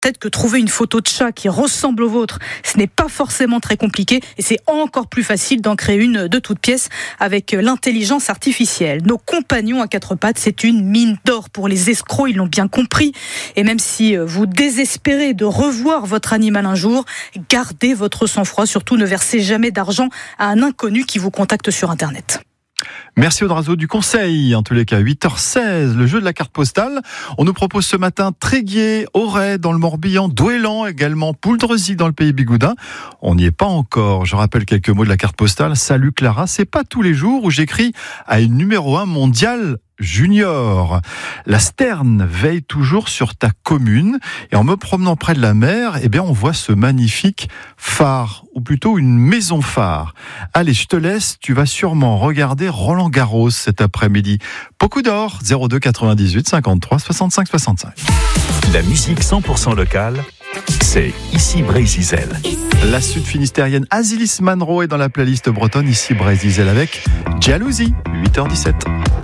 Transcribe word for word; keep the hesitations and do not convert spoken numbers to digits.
tête que trouver une photo de chat qui ressemble au vôtre, ce n'est pas forcément très compliqué et c'est encore plus facile d'en créer une de toutes pièces avec l'intelligence artificielle. Nos compagnons à quatre pattes, c'est une mine d'or pour les escrocs, ils l'ont bien compris. Et même si vous désespérez de revoir votre animal un jour, gardez votre sang-froid, surtout ne versez jamais d'argent à un inconnu qui vous contacte sur Internet. Merci Audrazo du conseil. En tous les cas, huit heures seize, le jeu de la carte postale. On nous propose ce matin Tréguier, Auray dans le Morbihan, Douélan également, Pouldrezy dans le pays Bigoudin. On n'y est pas encore. Je rappelle quelques mots de la carte postale. Salut Clara, c'est pas tous les jours où j'écris à une numéro un mondiale junior. La Sterne veille toujours sur ta commune et en me promenant près de la mer, eh bien on voit ce magnifique phare, ou plutôt une maison phare. Allez, je te laisse, tu vas sûrement regarder Roland Garros cet après-midi. Beaucoup d'or, zéro deux quatre-vingt-dix-huit cinquante-trois soixante-cinq soixante-cinq. La musique cent pour cent locale, c'est ici Brésil. La sud finistérienne Azilis Manro est dans la playlist bretonne ici Brésil avec Jalousie, huit heures dix-sept.